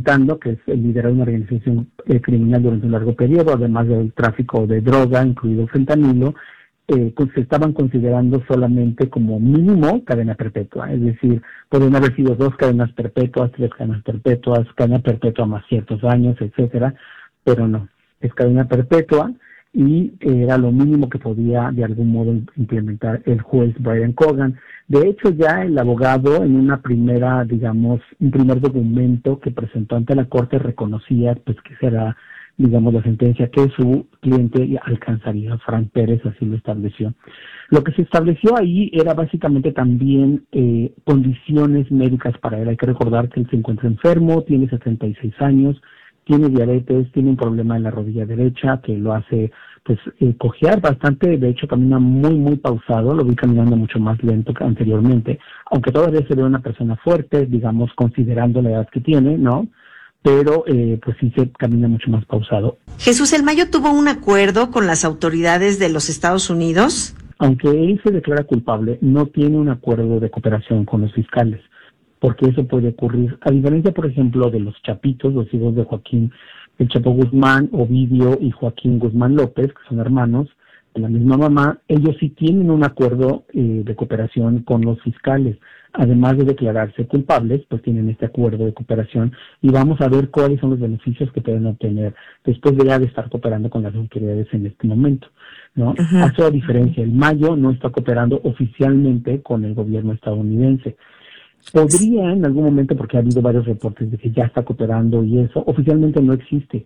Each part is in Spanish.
comentando, que es el liderazgo de una organización criminal durante un largo periodo, además del tráfico de droga, incluido fentanilo, se estaban considerando solamente como mínimo cadena perpetua, es decir, pueden haber sido 2 cadenas perpetuas, 3 cadenas perpetuas, cadena perpetua más ciertos años, etcétera, pero no, es cadena perpetua y era lo mínimo que podía de algún modo implementar el juez Brian Cogan. De hecho, ya el abogado en una primera, digamos, un primer documento que presentó ante la corte reconocía pues que será, digamos, la sentencia que su cliente alcanzaría. Frank Pérez así lo estableció. Lo que se estableció ahí era básicamente también condiciones médicas para él. Hay que recordar que él se encuentra enfermo, tiene 76 años, tiene diabetes, tiene un problema en la rodilla derecha que lo hace pues cojear bastante, de hecho camina muy pausado, lo vi caminando mucho más lento que anteriormente, aunque todavía se ve una persona fuerte, digamos, considerando la edad que tiene, ¿no? Pero pues sí se camina mucho más pausado. Jesús, ¿el Mayo tuvo un acuerdo con las autoridades de los Estados Unidos? Aunque él se declara culpable, no tiene un acuerdo de cooperación con los fiscales, porque eso puede ocurrir. A diferencia, por ejemplo, de los Chapitos, los hijos de Joaquín El Chapo Guzmán, Ovidio y Joaquín Guzmán López, que son hermanos de la misma mamá, ellos sí tienen un acuerdo de cooperación con los fiscales. Además de declararse culpables, pues tienen este acuerdo de cooperación y vamos a ver cuáles son los beneficios que pueden obtener después de ya de estar cooperando con las autoridades en este momento, ¿no? Uh-huh. Hace la diferencia, el Mayo no está cooperando oficialmente con el gobierno estadounidense. Podría en algún momento, porque ha habido varios reportes de que ya está cooperando y eso, oficialmente no existe.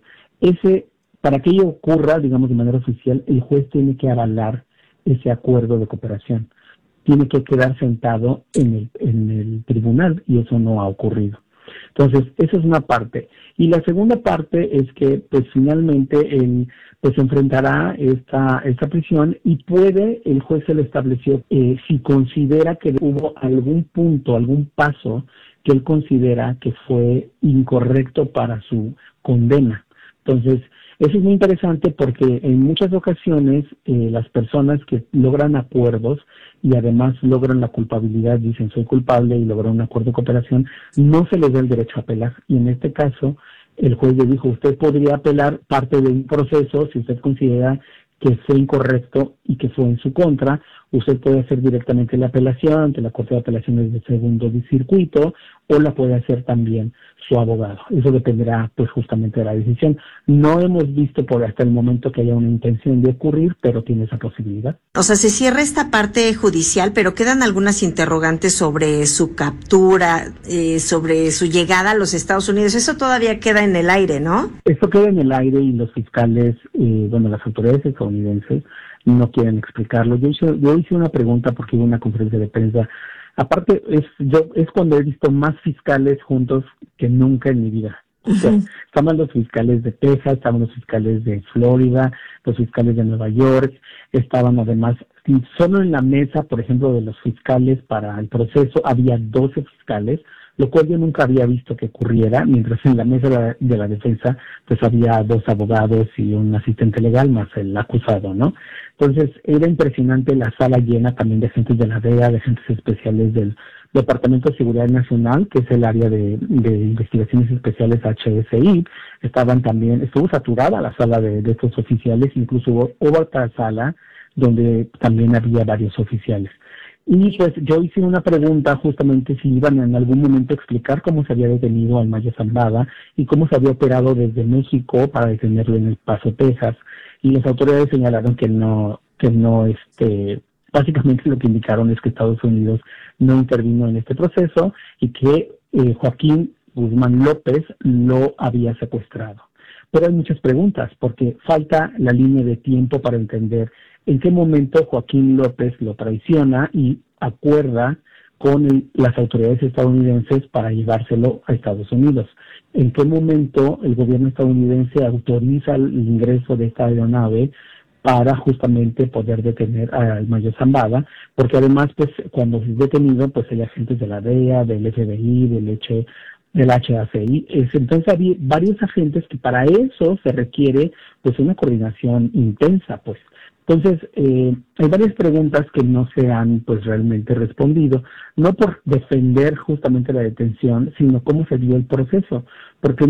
Para que ello ocurra, digamos, de manera oficial, el juez tiene que avalar ese acuerdo de cooperación. Tiene que quedar sentado en el tribunal y eso no ha ocurrido. Entonces, esa es una parte. Y la segunda parte es que, pues, finalmente, él pues enfrentará esta prisión y el juez se le estableció, si considera que hubo algún punto, algún paso que él considera que fue incorrecto para su condena. Entonces, eso es muy interesante porque en muchas ocasiones las personas que logran acuerdos y además logran la culpabilidad, dicen soy culpable y logran un acuerdo de cooperación, no se les da el derecho a apelar. Y en este caso, el juez le dijo, usted podría apelar parte de un proceso si usted considera que fue incorrecto y que fue en su contra. Usted puede hacer directamente la apelación ante la Corte de Apelaciones del Segundo Circuito o la puede hacer también su abogado. Eso dependerá pues justamente de la decisión. No hemos visto por hasta el momento que haya una intención de ocurrir, pero tiene esa posibilidad. O sea, se cierra esta parte judicial, pero quedan algunas interrogantes sobre su captura, sobre su llegada a los Estados Unidos. Eso todavía queda en el aire, ¿no? Eso queda en el aire y los fiscales, las autoridades estadounidenses no quieren explicarlo. Yo hice una pregunta porque hubo una conferencia de prensa. Aparte, es cuando he visto más fiscales juntos que nunca en mi vida. O sea, estaban los fiscales de Texas, estaban los fiscales de Florida, los fiscales de Nueva York, estaban además, solo en la mesa, por ejemplo, de los fiscales para el proceso, había 12 fiscales, lo cual yo nunca había visto que ocurriera, mientras en la mesa de la defensa pues había 2 abogados y un asistente legal más el acusado, ¿no? Entonces era impresionante la sala llena también de agentes de la DEA, de agentes especiales del Departamento de Seguridad Nacional, que es el área de investigaciones especiales HSI. Estuvo saturada la sala de estos oficiales, incluso hubo otra sala donde también había varios oficiales. Y pues yo hice una pregunta justamente si iban en algún momento a explicar cómo se había detenido al Mayo Zambada y cómo se había operado desde México para detenerlo en El Paso, Texas. Y las autoridades señalaron que no, básicamente lo que indicaron es que Estados Unidos no intervino en este proceso y que Joaquín Guzmán López lo había secuestrado. Pero hay muchas preguntas porque falta la línea de tiempo para entender en qué momento Joaquín López lo traiciona y acuerda con las autoridades estadounidenses para llevárselo a Estados Unidos. En qué momento el gobierno estadounidense autoriza el ingreso de esta aeronave para justamente poder detener al Mayo Zambada, porque además, pues, cuando es detenido, pues hay agentes de la DEA, del FBI, del HACI, entonces había varios agentes que para eso se requiere, pues, una coordinación intensa, pues. Entonces, hay varias preguntas que no se han, pues, realmente respondido, no por defender justamente la detención, sino cómo se dio el proceso, porque